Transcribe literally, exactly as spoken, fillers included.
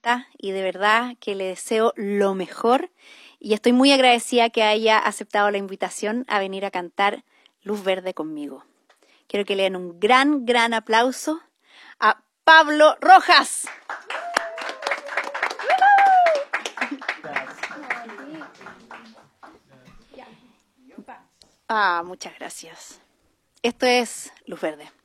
encanta y de verdad que le deseo lo mejor y estoy muy agradecida que haya aceptado la invitación a venir a cantar Luz Verde conmigo. Quiero que le den un gran, gran aplauso a Pablo Rojas. Ah, muchas gracias. Esto es Luz Verde.